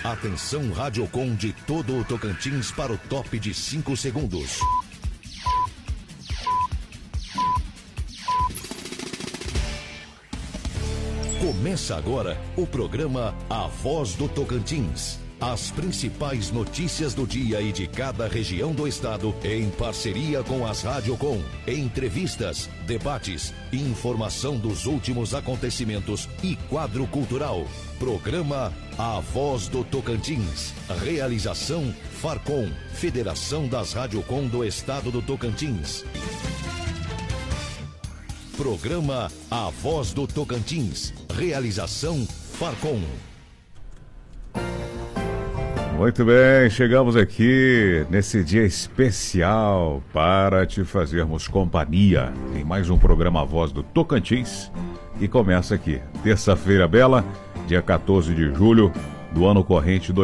Atenção Radiocom de todo o Tocantins para o top de 5 segundos. Começa agora o programa A Voz do Tocantins. As principais notícias do dia e de cada região do estado em parceria com as Radiocom. Entrevistas, debates, informação dos últimos acontecimentos e quadro cultural. Programa A Voz do Tocantins. Realização Farcom, Federação das Radiocom do Estado do Tocantins. Programa A Voz do Tocantins. Realização Farcom. Muito bem, chegamos aqui nesse dia especial para te fazermos companhia em mais um programa A Voz do Tocantins, que começa aqui, terça-feira bela, dia 14 de julho do ano corrente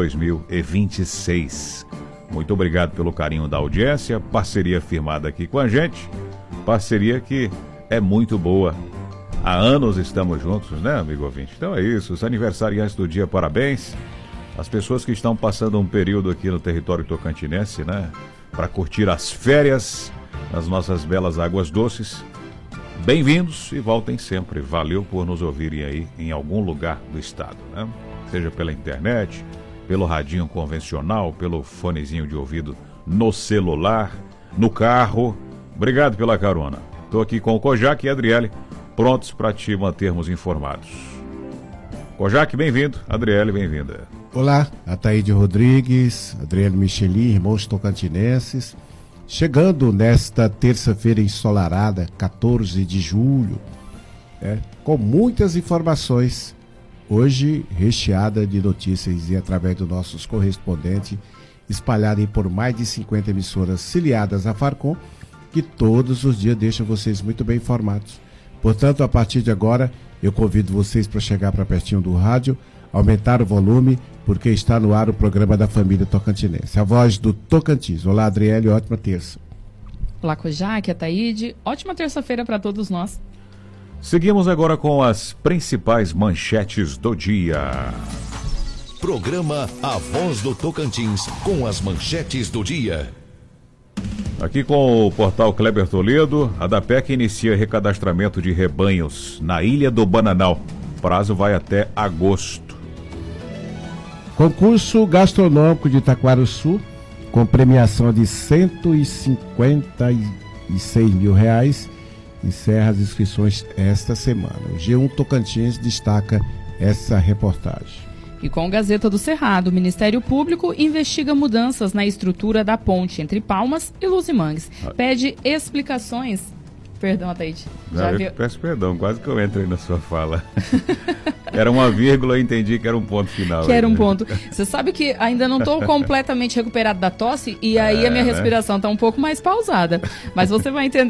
2026. Muito obrigado pelo carinho da audiência, parceria firmada aqui com a gente, parceria que é muito boa. Há anos estamos juntos, né, amigo ouvinte? Então é isso, os aniversariantes do dia, parabéns. As pessoas que estão passando um período aqui no território tocantinense, né, para curtir as férias nas nossas belas águas doces, bem-vindos e voltem sempre. Valeu por nos ouvirem aí em algum lugar do estado, né? Seja pela internet, pelo radinho convencional, pelo fonezinho de ouvido no celular, no carro. Obrigado pela carona. Estou aqui com o Kojak e a Adriele, prontos para te mantermos informados. Kojak, bem-vindo. Adriele, bem-vinda. Olá, Ataíde Rodrigues, Adriele Michelin, irmãos tocantinenses. Chegando nesta terça-feira ensolarada, 14 de julho, com muitas informações, hoje recheada de notícias e através dos nossos correspondentes, espalhada por mais de 50 emissoras filiadas à Farcom, que todos os dias deixam vocês muito bem informados. Portanto, a partir de agora, eu convido vocês para chegar para pertinho do rádio, aumentar o volume, porque está no ar o programa da família tocantinense. A Voz do Tocantins. Olá, Adriele, ótima terça. Olá, Kojak, Ataíde, ótima terça-feira para todos nós. Seguimos agora com as principais manchetes do dia. Programa A Voz do Tocantins, com as manchetes do dia. Aqui com o portal Kleber Toledo, a DAPEC inicia recadastramento de rebanhos na Ilha do Bananal. O prazo vai até agosto. Concurso gastronômico de Itaquaruçu, com premiação de R$156 mil, encerra as inscrições esta semana. O G1 Tocantins destaca essa reportagem. E com o Gazeta do Cerrado, o Ministério Público investiga mudanças na estrutura da ponte entre Palmas e Luzimangues. Pede explicações. Perdão, Ataíde. Peço perdão, quase que eu entrei na sua fala. Era uma vírgula, eu entendi que era um ponto final. Que era um ponto. Você sabe que ainda não estou completamente recuperado da tosse e aí a minha respiração está um pouco mais pausada. Mas você vai entender